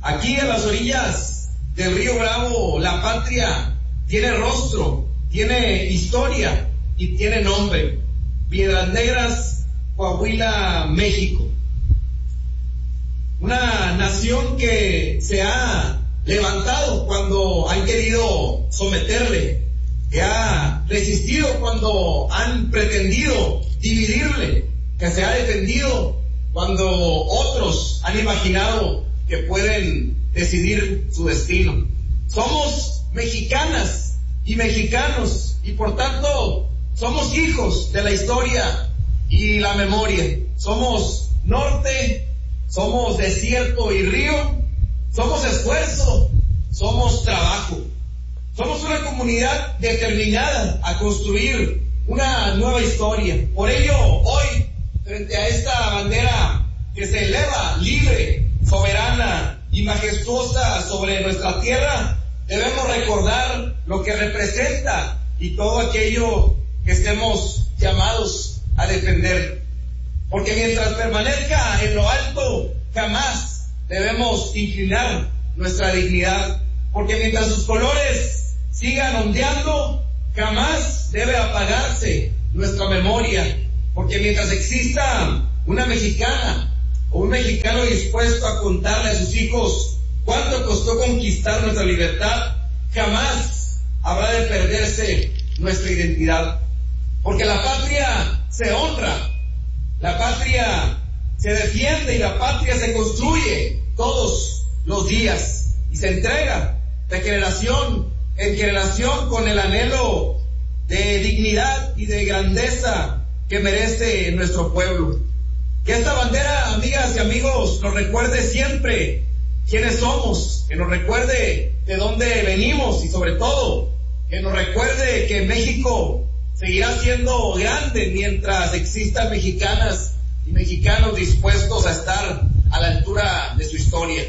Aquí a las orillas del río Bravo, la patria tiene rostro, tiene historia y tiene nombre. Piedras Negras, Coahuila, México. Una nación que se ha levantado cuando han querido someterle, que ha resistido cuando han pretendido dividirle, que se ha defendido cuando otros han imaginado que pueden decidir su destino. Somos mexicanas y mexicanos y por tanto somos hijos de la historia y la memoria. Somos norte, somos desierto y río, somos esfuerzo, somos trabajo. Somos una comunidad determinada a construir una nueva historia. Por ello, hoy, frente a esta bandera que se eleva libre, soberana y majestuosa sobre nuestra tierra, debemos recordar lo que representa y todo aquello que estemos llamados a defender. Porque mientras permanezca en lo alto, jamás debemos inclinar nuestra dignidad. Porque mientras sus colores sigan ondeando, jamás debe apagarse nuestra memoria. Porque mientras exista una mexicana o un mexicano dispuesto a contarle a sus hijos cuánto costó conquistar nuestra libertad, jamás habrá de perderse nuestra identidad. Porque la patria se honra, la patria se defiende y la patria se construye todos los días y se entrega de generación en generación con el anhelo de dignidad y de grandeza que merece nuestro pueblo. Que esta bandera, amigas y amigos, nos recuerde siempre quiénes somos, que nos recuerde de dónde venimos y sobre todo que nos recuerde que México seguirá siendo grande mientras existan mexicanas y mexicanos dispuestos a estar a la altura de su historia.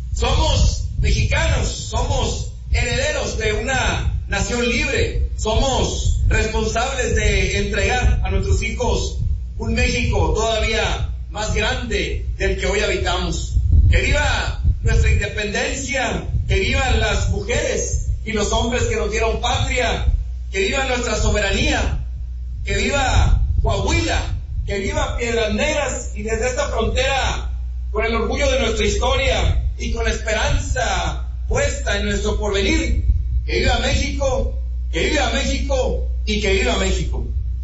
Somos mexicanos, somos herederos de una nación libre, somos responsables de entregar a nuestros hijos un México todavía más grande del que hoy habitamos. Que viva nuestra independencia, que vivan las mujeres y los hombres que nos dieron patria, que viva nuestra soberanía, que viva Coahuila, que viva Piedras Negras y desde esta frontera, con el orgullo de nuestra historia y con la esperanza puesta en nuestro porvenir, que viva México, que viva México y que viva México.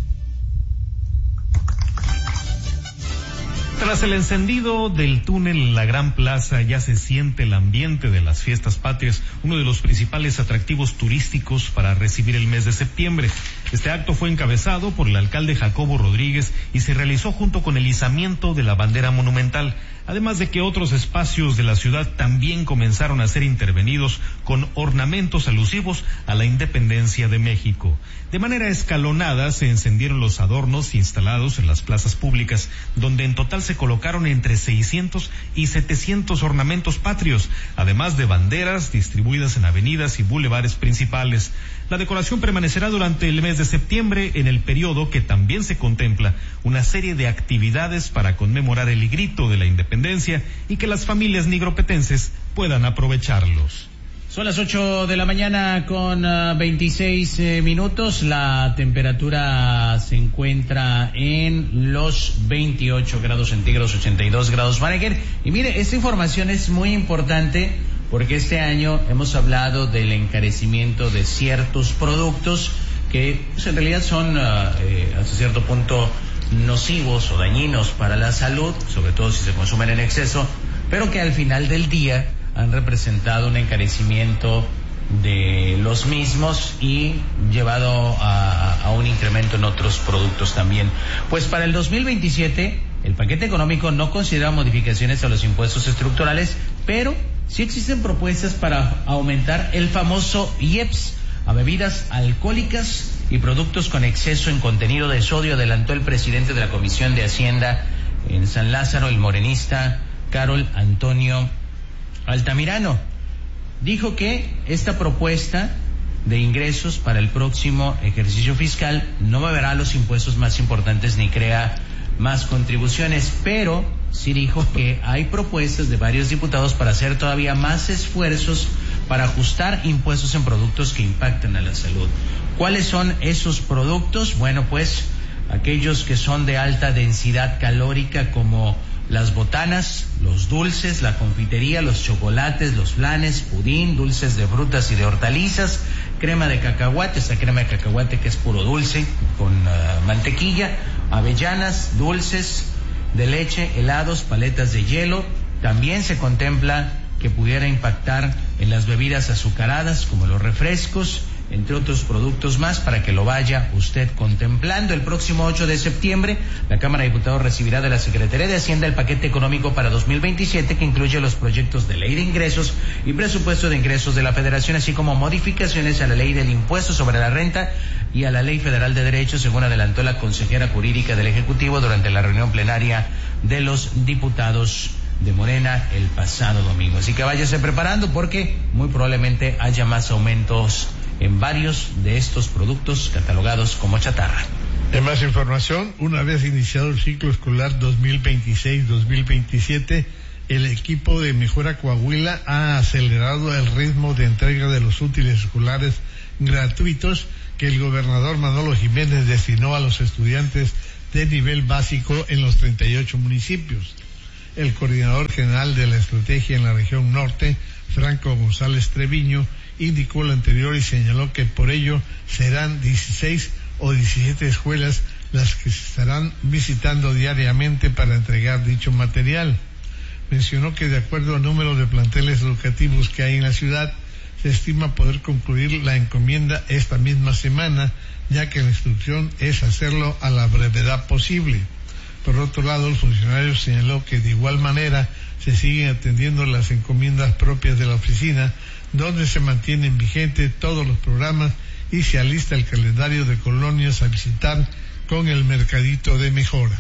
Tras el encendido del túnel en la Gran Plaza ya se siente el ambiente de las fiestas patrias, uno de los principales atractivos turísticos para recibir el mes de septiembre. Este acto fue encabezado por el alcalde Jacobo Rodríguez y se realizó junto con el izamiento de la bandera monumental, además de que otros espacios de la ciudad también comenzaron a ser intervenidos con ornamentos alusivos a la independencia de México. De manera escalonada se encendieron los adornos instalados en las plazas públicas, donde en total se colocaron entre 600 y 700 ornamentos patrios, además de banderas distribuidas en avenidas y bulevares principales. La decoración permanecerá durante el mes de septiembre, en el periodo que también se contempla una serie de actividades para conmemorar el grito de la independencia y que las familias nigropetenses puedan aprovecharlos. Son las 8 de la mañana con 26 minutos. La temperatura se encuentra en los 28 grados centígrados, 82 grados Fahrenheit. Y mire, esta información es muy importante porque este año hemos hablado del encarecimiento de ciertos productos que pues, en realidad son hasta cierto punto nocivos o dañinos para la salud, sobre todo si se consumen en exceso, pero que al final del día han representado un encarecimiento de los mismos y llevado a un incremento en otros productos también. Pues para el 2027, el paquete económico no considera modificaciones a los impuestos estructurales, pero sí existen propuestas para aumentar el famoso IEPS a bebidas alcohólicas y productos con exceso en contenido de sodio, adelantó el presidente de la Comisión de Hacienda en San Lázaro, el morenista Carol Antonio Altamirano. Dijo que esta propuesta de ingresos para el próximo ejercicio fiscal no moverá los impuestos más importantes ni crea más contribuciones, pero sí dijo que hay propuestas de varios diputados para hacer todavía más esfuerzos para ajustar impuestos en productos que impactan a la salud. ¿Cuáles son esos productos? Bueno, pues aquellos que son de alta densidad calórica, como las botanas, los dulces, la confitería, los chocolates, los flanes, pudín, dulces de frutas y de hortalizas, crema de cacahuate, esta crema de cacahuate que es puro dulce con mantequilla, avellanas, dulces de leche, helados, paletas de hielo. También se contempla que pudiera impactar en las bebidas azucaradas como los refrescos, entre otros productos más, para que lo vaya usted contemplando. El próximo 8 de septiembre, la Cámara de Diputados recibirá de la Secretaría de Hacienda el paquete económico para 2027, que incluye los proyectos de ley de ingresos y presupuesto de ingresos de la Federación, así como modificaciones a la ley del impuesto sobre la renta y a la Ley Federal de Derechos, según adelantó la consejera jurídica del Ejecutivo durante la reunión plenaria de los diputados de Morena el pasado domingo. Así que váyase preparando, porque muy probablemente haya más aumentos en varios de estos productos catalogados como chatarra. En más información, una vez iniciado el ciclo escolar 2026-2027, el equipo de Mejora Coahuila ha acelerado el ritmo de entrega de los útiles escolares gratuitos que el gobernador Manolo Jiménez destinó a los estudiantes de nivel básico en los 38 municipios. El coordinador general de la estrategia en la región norte, Franco González Treviño, indicó lo anterior y señaló que por ello serán 16 o 17 escuelas las que se estarán visitando diariamente para entregar dicho material. Mencionó que de acuerdo al número de planteles educativos que hay en la ciudad, se estima poder concluir la encomienda esta misma semana, ya que la instrucción es hacerlo a la brevedad posible. Por otro lado, el funcionario señaló que de igual manera se siguen atendiendo las encomiendas propias de la oficina, donde se mantienen vigentes todos los programas y se alista el calendario de colonias a visitar con el mercadito de Mejora.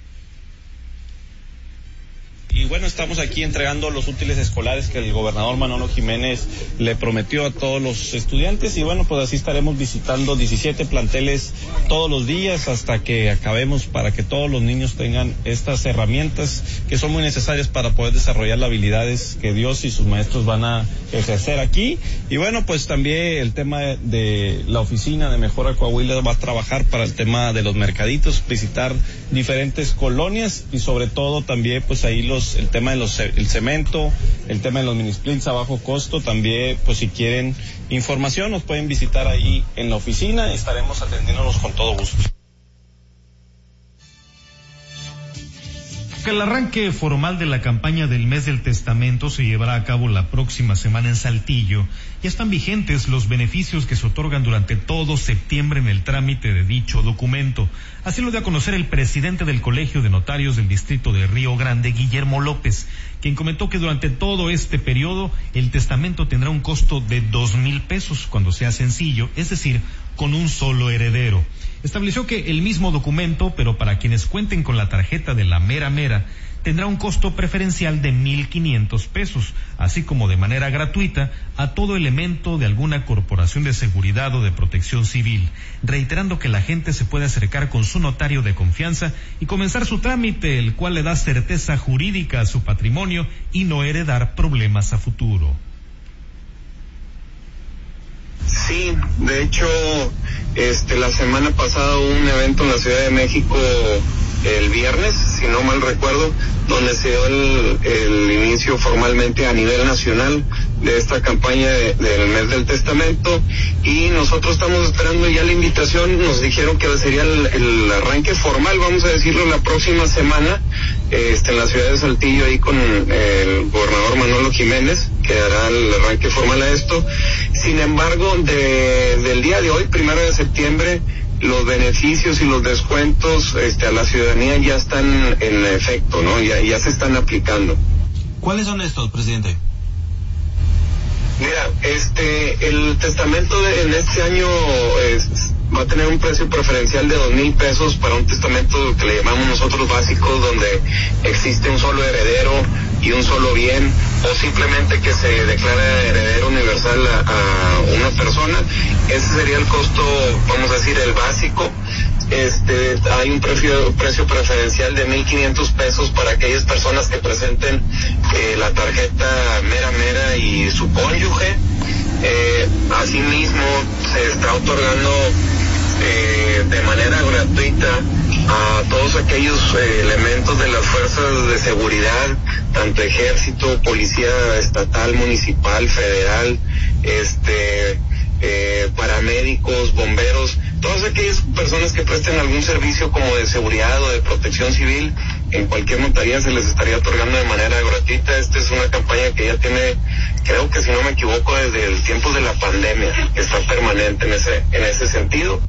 Y bueno, estamos aquí entregando los útiles escolares que el gobernador Manolo Jiménez le prometió a todos los estudiantes, y bueno, pues así estaremos visitando 17 planteles todos los días hasta que acabemos, para que todos los niños tengan estas herramientas que son muy necesarias para poder desarrollar las habilidades que Dios y sus maestros van a ejercer aquí. Y bueno, pues también el tema de la oficina de Mejora Coahuila va a trabajar para el tema de los mercaditos, visitar diferentes colonias y sobre todo también pues ahí el tema de el cemento, el tema de los mini splits a bajo costo. También pues si quieren información nos pueden visitar ahí en la oficina, estaremos atendiéndonos con todo gusto. El arranque formal de la campaña del mes del testamento se llevará a cabo la próxima semana en Saltillo. Ya están vigentes los beneficios que se otorgan durante todo septiembre en el trámite de dicho documento. Así lo dio a conocer el presidente del Colegio de Notarios del Distrito de Río Grande, Guillermo López, quien comentó que durante todo este periodo el testamento tendrá un costo de 2,000 pesos cuando sea sencillo, es decir, con un solo heredero. Estableció que el mismo documento, pero para quienes cuenten con la tarjeta de la mera, tendrá un costo preferencial de 1,500 pesos, así como de manera gratuita a todo elemento de alguna corporación de seguridad o de protección civil, reiterando que la gente se puede acercar con su notario de confianza y comenzar su trámite, el cual le da certeza jurídica a su patrimonio y no heredar problemas a futuro. Sí, de hecho, la semana pasada hubo un evento en la Ciudad de México el viernes, si no mal recuerdo, donde se dio el inicio formalmente a nivel nacional de esta campaña del mes del testamento, y nosotros estamos esperando ya la invitación. Nos dijeron que sería el arranque formal, vamos a decirlo, la próxima semana, en la ciudad de Saltillo, ahí con el gobernador Manolo Jiménez, que hará el arranque formal a esto. Sin embargo, del día de hoy, 1 de septiembre, los beneficios y los descuentos a la ciudadanía ya están en efecto, ¿no? Ya se están aplicando. ¿Cuáles son estos, presidente? Mira, el testamento en este año va a tener un precio preferencial de 2,000 pesos para un testamento que le llamamos nosotros básicos, donde existe un solo heredero y un solo bien, o simplemente que se declara heredero universal a una persona. Ese sería el costo, vamos a decir, el básico. hay un precio preferencial de 1,500 pesos para aquellas personas que presenten la tarjeta mera y su cónyuge. Asimismo, se está otorgando de manera gratuita a todos aquellos elementos de las fuerzas de seguridad, tanto ejército, policía estatal, municipal, federal, paramédicos, bomberos, todas aquellas personas que presten algún servicio como de seguridad o de protección civil, en cualquier notaría se les estaría otorgando de manera gratuita. Esta es una campaña que ya tiene, creo que si no me equivoco, desde el tiempo de la pandemia, que está permanente en ese sentido.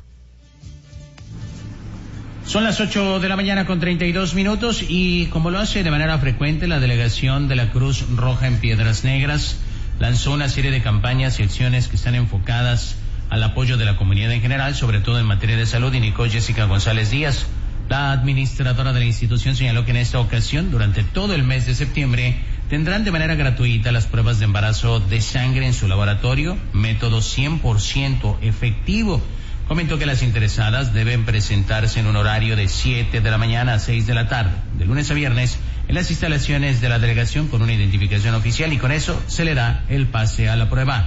Son las 8 de la mañana con 32 minutos y como lo hace de manera frecuente la delegación de la Cruz Roja en Piedras Negras, lanzó una serie de campañas y acciones que están enfocadas al apoyo de la comunidad en general, sobre todo en materia de salud, indicó Jessica González Díaz. La administradora de la institución señaló que en esta ocasión, durante todo el mes de septiembre, tendrán de manera gratuita las pruebas de embarazo de sangre en su laboratorio, método 100% efectivo. Comentó que las interesadas deben presentarse en un horario de 7 de la mañana a 6 de la tarde, de lunes a viernes, en las instalaciones de la delegación con una identificación oficial y con eso se le da el pase a la prueba.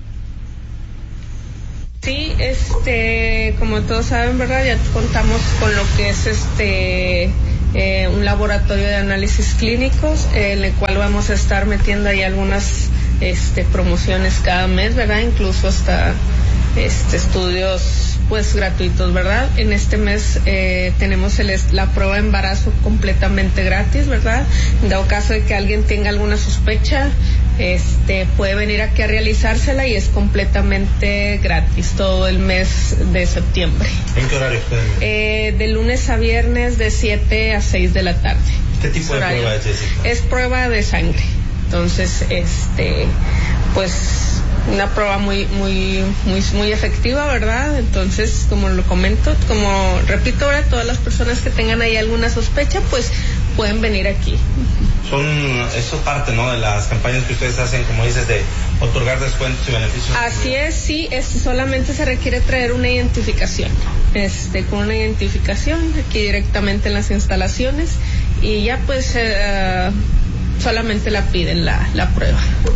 Sí, como todos saben, ¿verdad? Ya contamos con lo que es un laboratorio de análisis clínicos, en el cual vamos a estar metiendo ahí algunas promociones cada mes, ¿verdad? Incluso hasta estudios pues gratuitos, ¿verdad? En este mes tenemos la prueba de embarazo completamente gratis, ¿verdad? En dado caso de que alguien tenga alguna sospecha, puede venir aquí a realizársela y es completamente gratis todo el mes de septiembre. ¿En qué horario pueden venir? De lunes a viernes de 7 a 6 de la tarde. ¿Qué tipo de prueba es, Jessica? Es prueba de sangre. Entonces, pues una prueba muy efectiva, ¿verdad? Entonces, como lo comento, como repito, ahora todas las personas que tengan ahí alguna sospecha, pues pueden venir aquí. Eso es parte, ¿no?, de las campañas que ustedes hacen, como dices, de otorgar descuentos y beneficios. Así es, sí, solamente se requiere traer una identificación, con una identificación aquí directamente en las instalaciones y ya pues solamente la piden la prueba.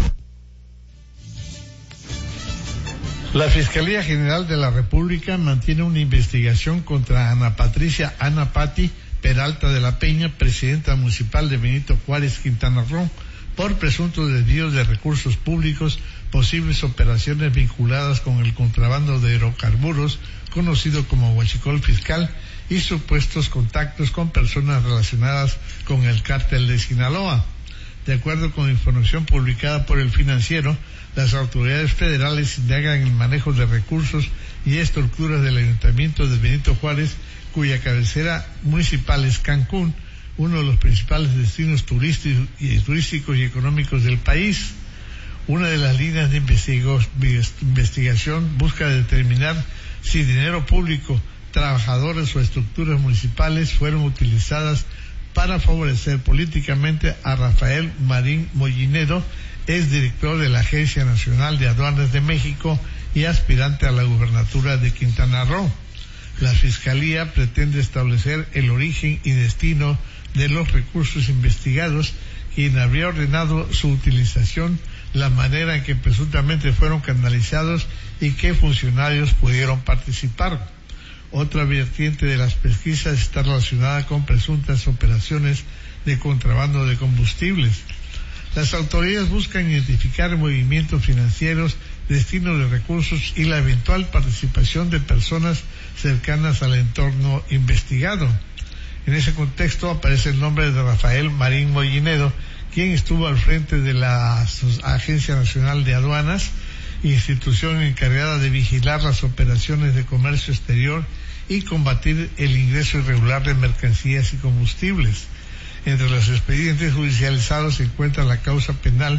La Fiscalía General de la República mantiene una investigación contra Ana Patti Peralta de la Peña, presidenta municipal de Benito Juárez, Quintana Roo, por presuntos desvíos de recursos públicos, posibles operaciones vinculadas con el contrabando de hidrocarburos, conocido como huachicol fiscal, y supuestos contactos con personas relacionadas con el cártel de Sinaloa. De acuerdo con información publicada por El Financiero, las autoridades federales indagan el manejo de recursos y estructuras del Ayuntamiento de Benito Juárez, cuya cabecera municipal es Cancún, uno de los principales destinos turísticos y económicos del país. Una de las líneas de investigación busca determinar si dinero público, trabajadores o estructuras municipales fueron utilizadas para favorecer políticamente a Rafael Marín Mollinedo, es director de la Agencia Nacional de Aduanas de México y aspirante a la gubernatura de Quintana Roo. La Fiscalía pretende establecer el origen y destino de los recursos investigados, quien habría ordenado su utilización, la manera en que presuntamente fueron canalizados y qué funcionarios pudieron participar. Otra vertiente de las pesquisas está relacionada con presuntas operaciones de contrabando de combustibles. Las autoridades buscan identificar movimientos financieros, destinos de recursos y la eventual participación de personas cercanas al entorno investigado. En ese contexto aparece el nombre de Rafael Marín Mollinedo, quien estuvo al frente de la Agencia Nacional de Aduanas, institución encargada de vigilar las operaciones de comercio exterior y combatir el ingreso irregular de mercancías y combustibles. Entre los expedientes judicializados se encuentra la causa penal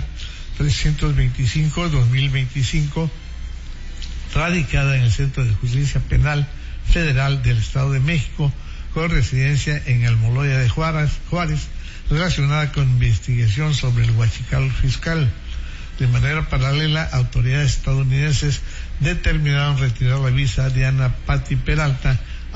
325-2025, radicada en el Centro de Justicia Penal Federal del Estado de México, con residencia en Almoloya de Juárez, relacionada con investigación sobre el huachicol fiscal. De manera paralela, autoridades estadounidenses determinaron retirar la visa de Ana Patti Peralta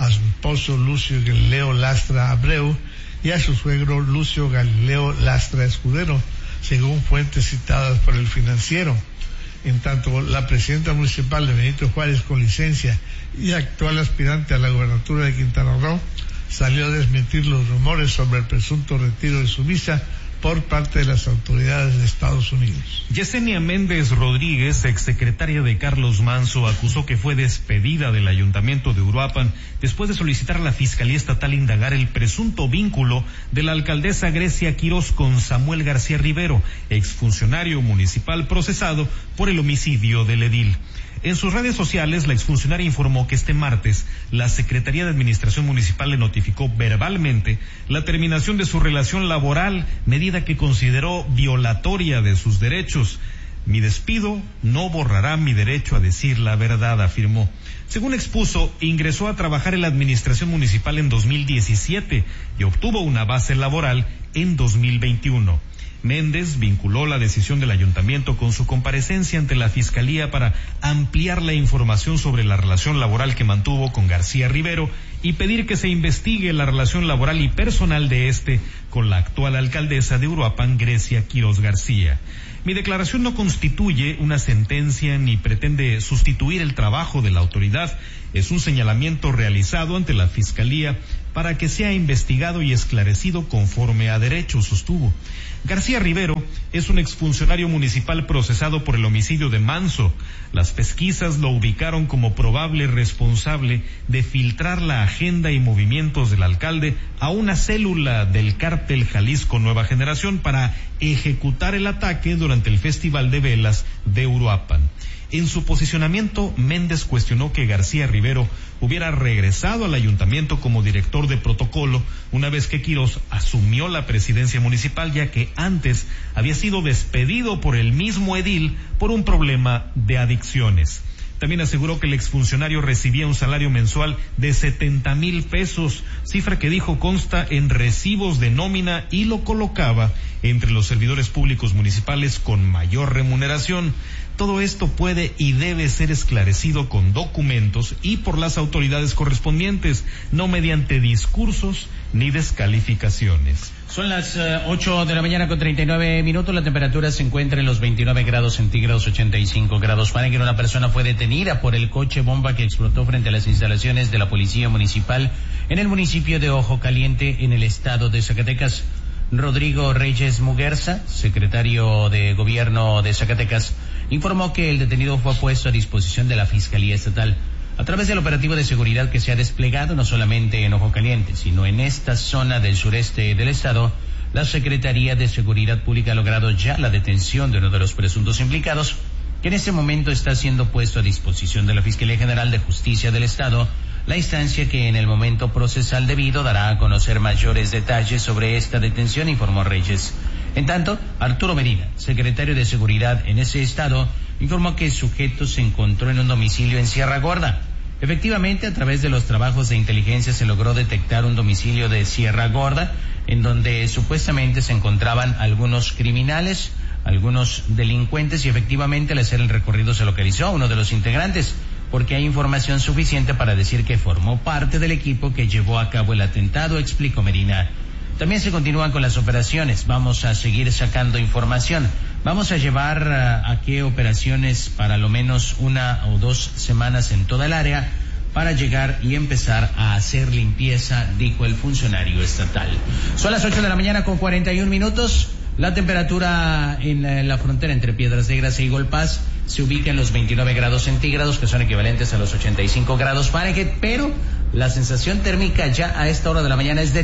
a su esposo Lucio Galileo Lastra Abreu y a su suegro Lucio Galileo Lastra Escudero, según fuentes citadas por El Financiero. En tanto, la presidenta municipal de Benito Juárez, con licencia y actual aspirante a la gobernatura de Quintana Roo, salió a desmentir los rumores sobre el presunto retiro de su visa por parte de las autoridades de Estados Unidos. Yesenia Méndez Rodríguez, exsecretaria de Carlos Manso, acusó que fue despedida del Ayuntamiento de Uruapan después de solicitar a la Fiscalía Estatal indagar el presunto vínculo de la alcaldesa Grecia Quirós con Samuel García Rivero, exfuncionario municipal procesado por el homicidio del edil. En sus redes sociales, la exfuncionaria informó que este martes la Secretaría de Administración Municipal le notificó verbalmente la terminación de su relación laboral, medida que consideró violatoria de sus derechos. Mi despido no borrará mi derecho a decir la verdad, afirmó. Según expuso, ingresó a trabajar en la Administración Municipal en 2017 y obtuvo una base laboral en 2021. Méndez vinculó la decisión del ayuntamiento con su comparecencia ante la Fiscalía para ampliar la información sobre la relación laboral que mantuvo con García Rivero y pedir que se investigue la relación laboral y personal de este con la actual alcaldesa de Uruapan, Grecia Quirós García. Mi declaración no constituye una sentencia ni pretende sustituir el trabajo de la autoridad. Es un señalamiento realizado ante la Fiscalía para que sea investigado y esclarecido conforme a derecho, sostuvo. García Rivero es un exfuncionario municipal procesado por el homicidio de Manso. Las pesquisas lo ubicaron como probable responsable de filtrar la agenda y movimientos del alcalde a una célula del cártel Jalisco Nueva Generación para ejecutar el ataque durante el Festival de Velas de Uruapan. En su posicionamiento, Méndez cuestionó que García Rivero hubiera regresado al ayuntamiento como director de protocolo una vez que Quirós asumió la presidencia municipal, ya que antes había sido despedido por el mismo edil por un problema de adicciones. También aseguró que el exfuncionario recibía un salario mensual de 70,000 pesos, cifra que dijo consta en recibos de nómina y lo colocaba entre los servidores públicos municipales con mayor remuneración. Todo esto puede y debe ser esclarecido con documentos y por las autoridades correspondientes, no mediante discursos ni descalificaciones. Son las 8 de la mañana con 39 minutos. La temperatura se encuentra en los 29 grados centígrados, 85 grados Fahrenheit. Una persona fue detenida por el coche bomba que explotó frente a las instalaciones de la Policía Municipal en el municipio de Ojo Caliente, en el estado de Zacatecas. Rodrigo Reyes Muguerza, secretario de Gobierno de Zacatecas, informó que el detenido fue puesto a disposición de la Fiscalía Estatal a través del operativo de seguridad que se ha desplegado no solamente en Ojo Caliente, sino en esta zona del sureste del estado. La Secretaría de Seguridad Pública ha logrado ya la detención de uno de los presuntos implicados, que en este momento está siendo puesto a disposición de la Fiscalía General de Justicia del Estado, la instancia que en el momento procesal debido dará a conocer mayores detalles sobre esta detención, informó Reyes. En tanto, Arturo Medina, secretario de Seguridad en ese estado, informó que el sujeto se encontró en un domicilio en Sierra Gorda. Efectivamente, a través de los trabajos de inteligencia se logró detectar un domicilio de Sierra Gorda, en donde supuestamente se encontraban algunos criminales, algunos delincuentes, y efectivamente al hacer el recorrido se localizó a uno de los integrantes, porque hay información suficiente para decir que formó parte del equipo que llevó a cabo el atentado, explicó Medina. También se continúan con las operaciones. Vamos a seguir sacando información. Vamos a llevar a qué operaciones para lo menos 1 o 2 semanas en toda el área para llegar y empezar a hacer limpieza, dijo el funcionario estatal. Son las 8 de la mañana con 41 minutos. La temperatura en la frontera entre Piedras Negras e Eagle Pass se ubica en los 29 grados centígrados, que son equivalentes a los 85 grados Fahrenheit, pero la sensación térmica ya a esta hora de la mañana es de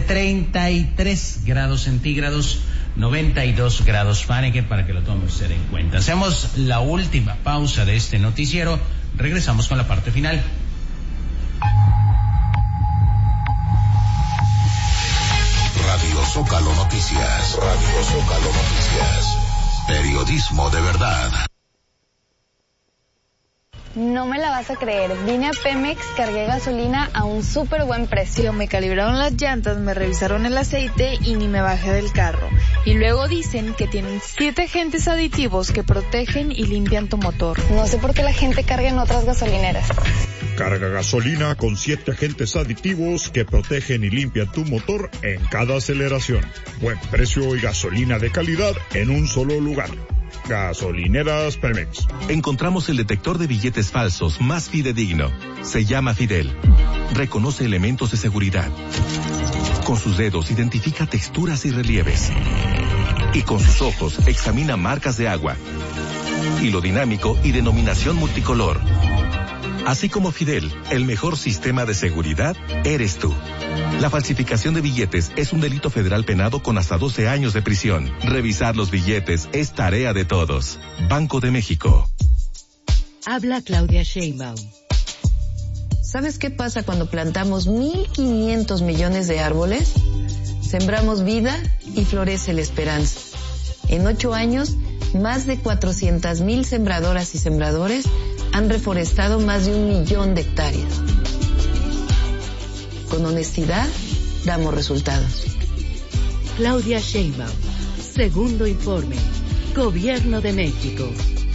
33 grados centígrados, 92 grados Fahrenheit, para que lo tome usted en cuenta. Hacemos la última pausa de este noticiero. Regresamos con la parte final. Radio Zócalo Noticias. Radio Zócalo Noticias. Periodismo de verdad. No me la vas a creer, vine a Pemex, cargué gasolina a un súper buen precio. Me calibraron las llantas, me revisaron el aceite y ni me bajé del carro. Y luego dicen que tienen 7 agentes aditivos que protegen y limpian tu motor. No sé por qué la gente carga en otras gasolineras. Carga gasolina con 7 agentes aditivos que protegen y limpian tu motor en cada aceleración. Buen precio y gasolina de calidad en un solo lugar. Gasolineras Pemex. Encontramos el detector de billetes falsos más fidedigno. Se llama Fidel. Reconoce elementos de seguridad. Con sus dedos identifica texturas y relieves. Y con sus ojos examina marcas de agua. Hilo dinámico y denominación multicolor. Así como Fidel, el mejor sistema de seguridad eres tú. La falsificación de billetes es un delito federal penado con hasta 12 años de prisión. Revisar los billetes es tarea de todos. Banco de México. Habla Claudia Sheinbaum. ¿Sabes qué pasa cuando plantamos 1.500 millones de árboles? Sembramos vida y florece la esperanza. En 8 años, más de 400,000 sembradoras y sembradores han reforestado más de 1 millón de hectáreas. Con honestidad, damos resultados. Claudia Sheinbaum, segundo informe. Gobierno de México.